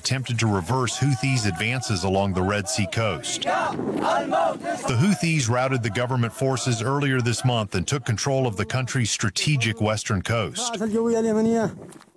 attempted to reverse Houthis' advances along the Red Sea coast. The Houthis routed the government forces earlier this month and took control of the country's strategic western coast.